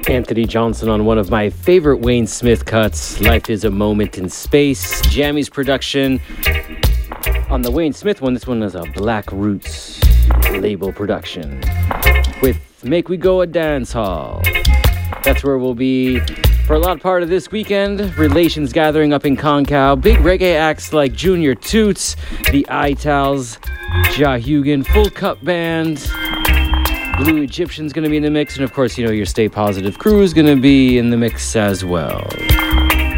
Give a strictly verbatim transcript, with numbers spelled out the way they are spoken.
Anthony Johnson on one of my favorite Wayne Smith cuts, Life is a Moment in Space. Jammy's production on the Wayne Smith one. This one is a Black Roots label production with Make We Go a Dance Hall. That's where we'll be for a lot part of this weekend. Relations gathering up in Concow. Big reggae acts like Junior Toots, the Itals, Ja Hugan, Full Cup Band, Blue Egyptian's going to be in the mix, and of course, you know, your Stay Positive crew is going to be in the mix as well.